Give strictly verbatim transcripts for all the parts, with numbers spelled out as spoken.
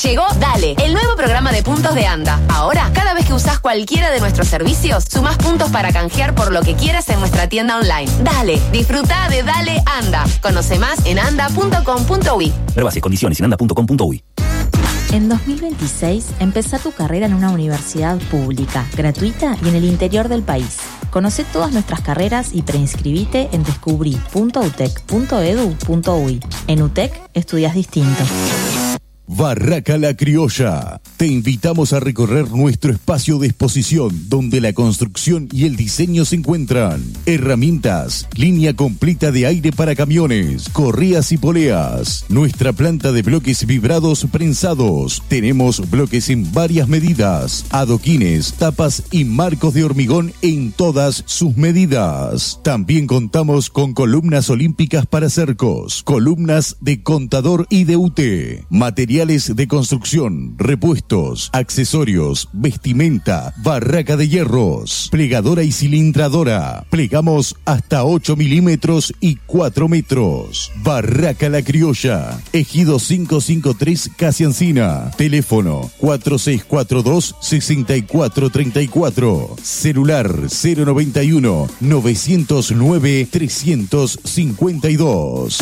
Llegó Dale, el nuevo programa de puntos de ANDA. Ahora, cada vez que usás cualquiera de nuestros servicios, sumás puntos para canjear por lo que quieras en nuestra tienda online. Dale, disfruta de Dale ANDA. Conoce más en anda punto com punto uy. Pruebas y condiciones en anda punto com punto uy. En dos mil veintiséis, empezá tu carrera en una universidad pública, gratuita y en el interior del país. Conoce todas nuestras carreras y preinscribite en descubrí punto utec punto edu punto uy. En UTEC, estudias distinto. Barraca La Criolla. Te invitamos a recorrer nuestro espacio de exposición donde la construcción y el diseño se encuentran. Herramientas, línea completa de aire para camiones, correas y poleas. Nuestra planta de bloques vibrados prensados. Tenemos bloques en varias medidas, adoquines, tapas y marcos de hormigón en todas sus medidas. También contamos con columnas olímpicas para cercos, columnas de contador y de U T. Materiales de construcción, repuestos, accesorios, vestimenta, barraca de hierros, plegadora y cilindradora. Plegamos hasta ocho milímetros y cuatro metros. Barraca La Criolla, Ejido quinientos cincuenta y tres, Casi Encina. Teléfono cuatro seis cuatro dos, seis cuatro tres cuatro. Celular cero noventa y uno, novecientos nueve, trescientos cincuenta y dos.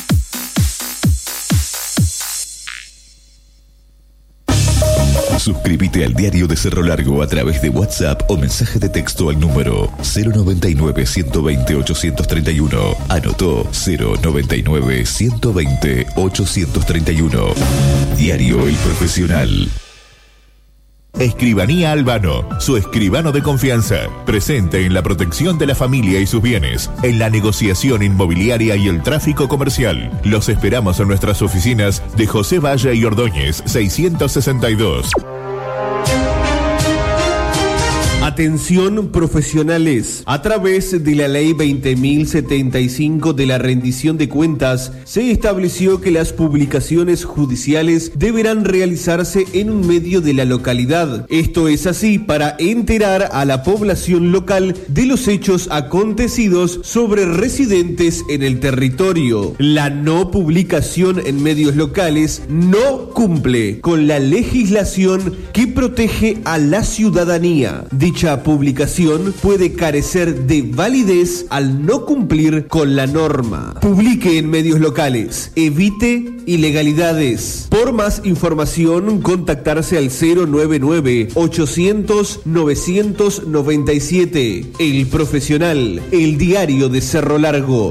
Suscríbete al Diario de Cerro Largo a través de WhatsApp o mensaje de texto al número cero noventa y nueve, ciento veinte, ochocientos treinta y uno. Anotó cero noventa y nueve, ciento veinte, ochocientos treinta y uno. Diario El Profesional. Escribanía Albano, su escribano de confianza, presente en la protección de la familia y sus bienes, en la negociación inmobiliaria y el tráfico comercial. Los esperamos en nuestras oficinas de José Valle y Ordóñez, seiscientos sesenta y dos. Atención profesionales, a través de la ley veinte mil setenta y cinco de la rendición de cuentas, se estableció que las publicaciones judiciales deberán realizarse en un medio de la localidad. Esto es así para enterar a la población local de los hechos acontecidos sobre residentes en el territorio. La no publicación en medios locales no cumple con la legislación que protege a la ciudadanía. Dicha publicación puede carecer de validez al no cumplir con la norma. Publique en medios locales. Evite ilegalidades. Por más información, contactarse al cero noventa y nueve, ochocientos, novecientos noventa y siete. El Profesional, el diario de Cerro Largo.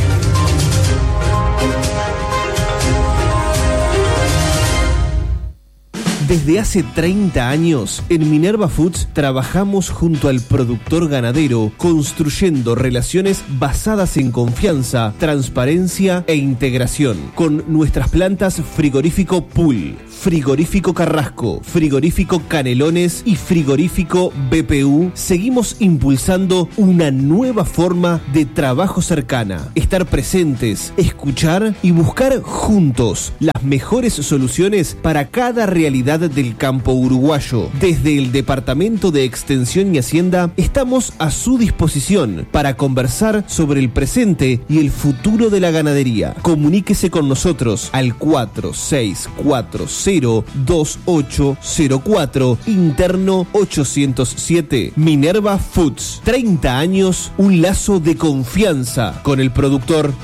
Desde hace treinta años, en Minerva Foods trabajamos junto al productor ganadero, construyendo relaciones basadas en confianza, transparencia e integración. Con nuestras plantas Frigorífico Pool, Frigorífico Carrasco, Frigorífico Canelones y Frigorífico B P U, seguimos impulsando una nueva forma de trabajo cercana. Estar presentes, escuchar y buscar juntos las mejores soluciones para cada realidad del campo uruguayo. Desde el Departamento de Extensión y Hacienda estamos a su disposición para conversar sobre el presente y el futuro de la ganadería. Comuníquese con nosotros al cuatro seis cuatro cero, dos ocho cero cuatro, interno ochocientos siete. Minerva Foods, treinta años, un lazo de confianza con el productor.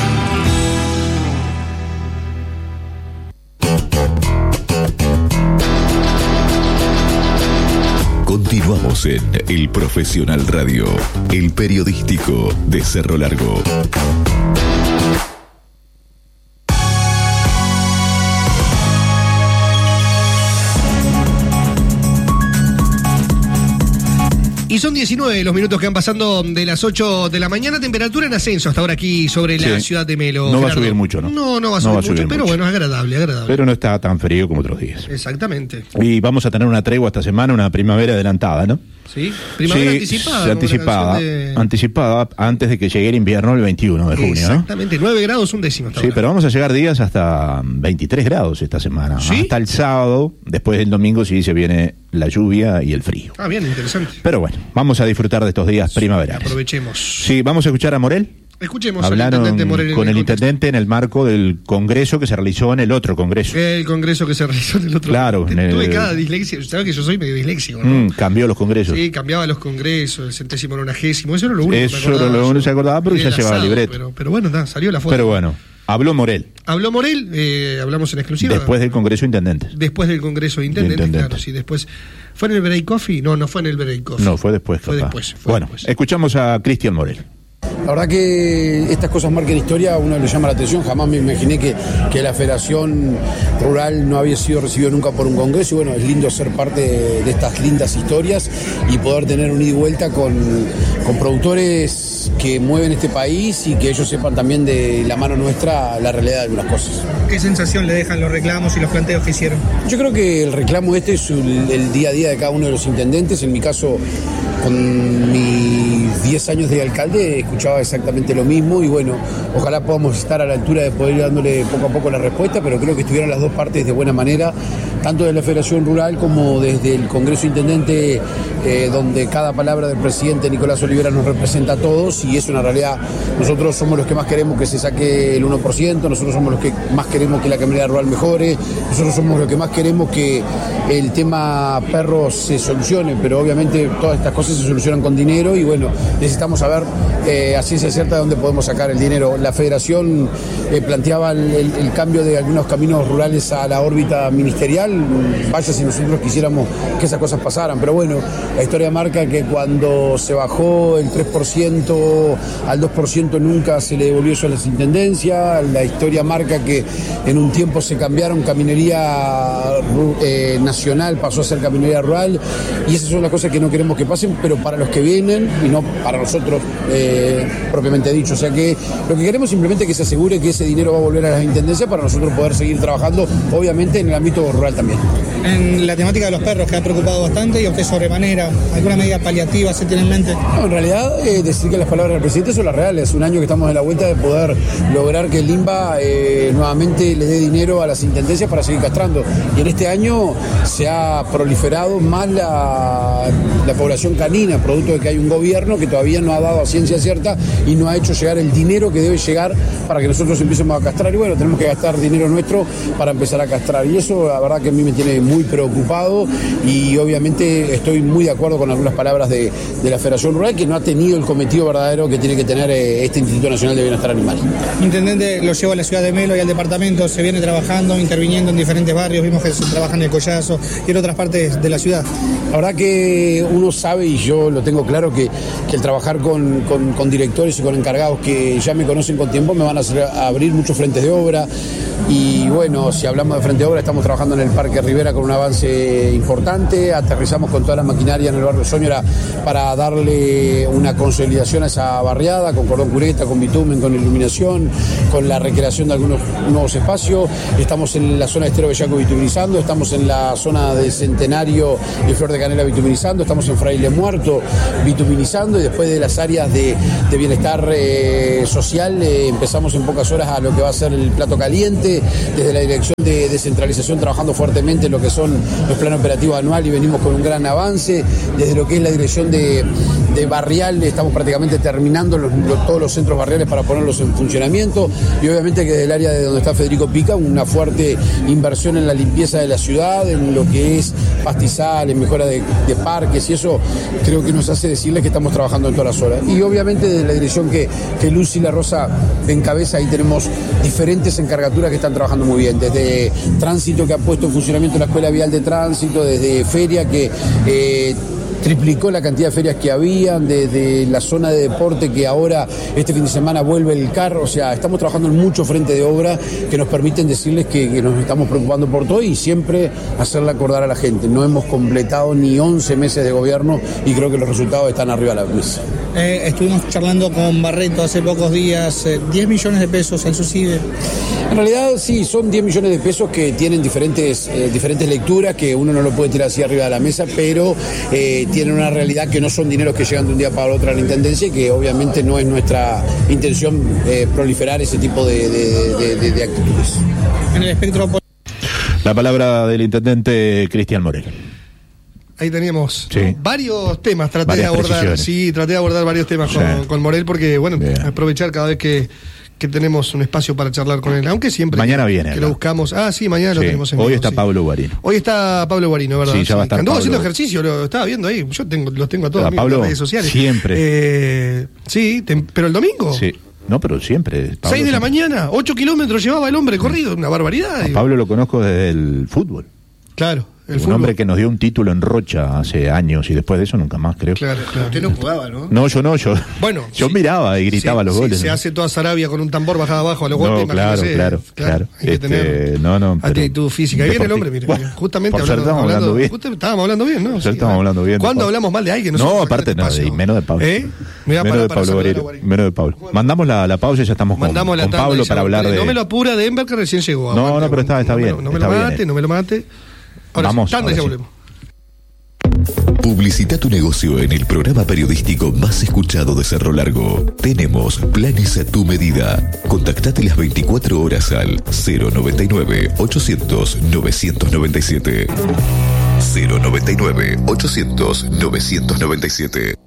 Continuamos en El Profesional Radio, el periodístico de Cerro Largo. Y son diecinueve los minutos que van pasando de las ocho de la mañana. Temperatura en ascenso hasta ahora aquí sobre la sí. ciudad de Melo. No Gerardo. va a subir mucho, ¿no? No, no va a subir, no va a mucho, subir pero mucho. bueno, es agradable, agradable. Pero no está tan frío como otros días. Exactamente. Y vamos a tener una tregua esta semana, una primavera adelantada, ¿no? Sí, primavera sí, anticipada. Anticipada, de... anticipada antes de que llegue el invierno el veintiuno de junio, Exactamente, nueve grados, un décimo. Hasta sí, ahora. pero vamos a llegar días hasta veintitrés grados esta semana. ¿Sí? Hasta el sábado, después del domingo sí se viene la lluvia y el frío. Ah, bien, interesante. Pero bueno, vamos a disfrutar de estos días primaverales. Aprovechemos. Sí, vamos a escuchar a Morel. Escuchemos Hablaron al intendente Morel con el, el intendente en el marco del congreso que se realizó en el otro congreso. El congreso que se realizó en el otro. Claro. En Tuve el... cada dislexia. Sabes que yo soy medio disléxico, ¿no? Mm, cambió los congresos. Sí, cambiaba los congresos, el centésimo nonagésimo. Eso era lo único Eso que me acordaba. era lo único que se acordaba, pero ya llevaba asado, libreto. Pero, pero bueno, está, salió la foto. Pero bueno, habló Morel. Habló Morel, eh, hablamos en exclusiva. Después del congreso de intendentes. Después del congreso de intendentes, de intendentes. claro, sí, después. ¿Fue en el Break Coffee? No, no fue en el Break Coffee. No, fue después. Fue capaz. después. Fue bueno, después. escuchamos a Cristian Morel. La verdad que estas cosas marcan historia, a uno le llama la atención, jamás me imaginé que, que la Federación Rural no había sido recibido nunca por un congreso y bueno, es lindo ser parte de, de estas lindas historias y poder tener un ida y vuelta con, con productores que mueven este país y que ellos sepan también de la mano nuestra la realidad de algunas cosas. ¿Qué sensación le dejan los reclamos y los planteos que hicieron? Yo creo que el reclamo este es el, el día a día de cada uno de los intendentes, en mi caso con mis diez años de alcalde escuchaba exactamente lo mismo y bueno, ojalá podamos estar a la altura de poder ir dándole poco a poco la respuesta, pero creo que estuvieran las dos partes de buena manera, tanto de la Federación Rural como desde el Congreso Intendente, eh, donde cada palabra del presidente Nicolás Olivera nos representa a todos y es una realidad. Nosotros somos los que más queremos que se saque el uno por ciento, nosotros somos los que más queremos que la caminera rural mejore, nosotros somos los que más queremos que el tema perros se solucione, pero obviamente todas estas cosas se solucionan con dinero y bueno, necesitamos saber eh, a ciencia cierta de dónde podemos sacar el dinero. La Federación eh, planteaba el, el, el cambio de algunos caminos rurales a la órbita ministerial, vaya si nosotros quisiéramos que esas cosas pasaran, pero bueno, la historia marca que cuando se bajó el tres por ciento al dos por ciento nunca se le devolvió eso a las intendencias, la historia marca que en un tiempo se cambiaron caminería eh, nacional, pasó a ser caminería rural y esas son las cosas que no queremos que pasen, pero para los que vienen y no para nosotros eh, propiamente dicho, o sea que lo que queremos simplemente es que se asegure que ese dinero va a volver a las intendencias para nosotros poder seguir trabajando, obviamente en el ámbito rural también. En la temática de los perros que ha preocupado bastante y a usted sobremanera, ¿alguna medida paliativa se tiene en mente? No, en realidad eh, decir que las palabras del presidente son las reales, un año que estamos en la vuelta de poder lograr que el INBA eh, nuevamente le dé dinero a las intendencias para seguir castrando y en este año se ha proliferado más la, la población canina, producto de que hay un gobierno que todavía no ha dado a ciencia cierta y no ha hecho llegar el dinero que debe llegar para que nosotros empecemos a castrar y bueno, tenemos que gastar dinero nuestro para empezar a castrar y eso la verdad que a mí me tiene muy preocupado y obviamente estoy muy de acuerdo con algunas palabras de, de la Federación Rural que no ha tenido el cometido verdadero que tiene que tener eh, este Instituto Nacional de Bienestar Animal. Intendente, lo lleva a la ciudad de Melo y al departamento, se viene trabajando, interviniendo en diferentes barrios, vimos que se trabaja en el Collazo y en otras partes de la ciudad. La verdad que uno sabe y yo lo tengo claro que, que el trabajar con, con, con directores y con encargados que ya me conocen con tiempo me van a hacer a abrir muchos frentes de obra y bueno, si hablamos de frente de obra estamos trabajando en el Parque Rivera con un avance importante, aterrizamos con toda la maquinaria en el barrio Soñora para darle una consolidación a esa barriada con cordón cureta, con bitumen, con iluminación, con la recreación de algunos nuevos espacios, estamos en la zona de Estero Bellaco bituminizando, estamos en la zona de Centenario y Flor de Canela bituminizando, estamos en Fraile Muerto bituminizando y después de las áreas de, de bienestar eh, social eh, empezamos en pocas horas a lo que va a ser el plato caliente, desde la dirección de descentralización trabajando fuertemente en lo que son los planes operativos anuales y venimos con un gran avance, desde lo que es la dirección de, de barrial estamos prácticamente terminando los, los, todos los centros barriales para ponerlos en funcionamiento y obviamente que desde el área de donde está Federico Pica una fuerte inversión en la limpieza de la ciudad, en lo que es pastizal, en mejora de, de parques y eso creo que nos hace decirles que estamos trabajando en todas las horas y obviamente desde la dirección que, que Lucy La Rosa encabeza ahí tenemos diferentes encargaturas que están trabajando muy bien, desde tránsito que ha puesto en funcionamiento la Escuela Vial de Tránsito, desde Feria que eh, triplicó la cantidad de ferias que habían, desde la zona de deporte que ahora este fin de semana vuelve el carro, o sea, estamos trabajando en mucho frente de obra que nos permiten decirles que, que nos estamos preocupando por todo y siempre hacerle acordar a la gente. No hemos completado ni once meses de gobierno y creo que los resultados están arriba de la mesa. Eh, estuvimos charlando con Barreto hace pocos días, eh, diez millones de pesos al SUSIBE. En realidad sí, son diez millones de pesos que tienen diferentes, eh, diferentes lecturas, que uno no lo puede tirar así arriba de la mesa, pero eh, tienen una realidad que no son dineros que llegan de un día para el otro a la Intendencia y que obviamente no es nuestra intención eh, proliferar ese tipo de, de, de, de, de actitudes. En el espectro... La palabra del intendente Cristian Morel. Ahí teníamos Sí. varios temas, traté Varias de abordar, precisiones. sí, traté de abordar varios temas Sí. con, con Morel porque, bueno, Bien. aprovechar cada vez que, que tenemos un espacio para charlar con él, aunque siempre Mañana que, viene que acá. lo buscamos. Ah, sí, mañana lo Sí. tenemos en Hoy vivo, está sí. Pablo Guarino. Hoy está Pablo Guarino, ¿verdad? Sí, ya va a estar Anduvo Pablo. haciendo ejercicio, lo estaba viendo ahí. Yo tengo, los tengo a todos Ah, amigos en Pablo, las redes sociales. siempre. Eh, sí, te- pero el domingo. Sí. No, pero siempre. Pablo seis de la siempre. mañana, ocho kilómetros llevaba el hombre corrido, una barbaridad. A Pablo lo conozco desde el fútbol. Claro, el un fútbol. hombre que nos dio un título en Rocha hace años y después de eso nunca más, creo. Claro, claro. Usted no jugaba, ¿no? No, yo no, yo. Bueno, yo sí. miraba y gritaba Sí, los sí, goles. se ¿no? hace toda Sarabia con un tambor bajada abajo a los No, golpes, claro, imagínese. claro, claro. Hay que Este, tener no, no, pero- actitud física. Y viene el hombre, mire, Bueno, justamente por suerte hablando, estamos hablando bien. justo estábamos hablando bien, ¿no? Por Sí, suerte estamos hablando bien de ¿Cuándo Pablo. hablamos mal de alguien? No, Nosotros aparte acá en no, este y espacio. menos de Pablo. ¿Eh? Me voy a Menos parar de para Pablo saludar a Guarino, Guarino. menos de Pablo. Mandamos la, la pausa y ya estamos con, Mandamos la con tanda Pablo y ya para vamos. hablar de. No me lo apura de Denver que recién llegó. No, Aguante, no, pero está- está no me bien, lo- No me está lo bien. mate, no me lo mate. Ahora Vamos, sí, tanda y ya ahora sí. volvemos. Publicita tu negocio en el programa periodístico más escuchado de Cerro Largo. Tenemos planes a tu medida. Contactate las veinticuatro horas al cero noventa y nueve, ochocientos, novecientos noventa y siete. cero noventa y nueve, ochocientos, novecientos noventa y siete.